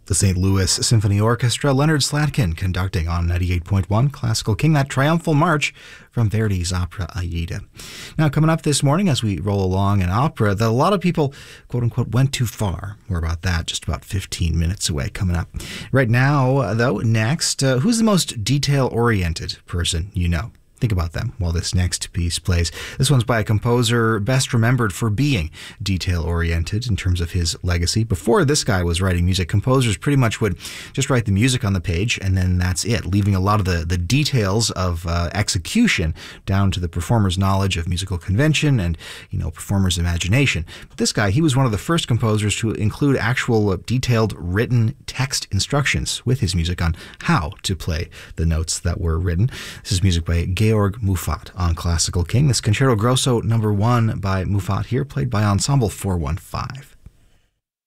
The St. Louis Symphony Orchestra, Leonard Slatkin conducting on 98.1 Classical King, that triumphal march from Verdi's opera Aida. Now, coming up this morning as we roll along an opera that a lot of people, quote unquote, went too far. More about that just about 15 minutes away coming up. Right now, though, next, who's the most detail-oriented person you know? Think about them while this next piece plays. This one's by a composer best remembered for being detail-oriented in terms of his legacy. Before this guy was writing music, composers pretty much would just write the music on the page, and then that's it, leaving a lot of the details of execution down to the performer's knowledge of musical convention and, performer's imagination. But this guy, he was one of the first composers to include actual detailed written text instructions with his music on how to play the notes that were written. This is music by Georg Muffat on Classical King. This Concerto Grosso No. 1 by Muffat here, played by Ensemble 415.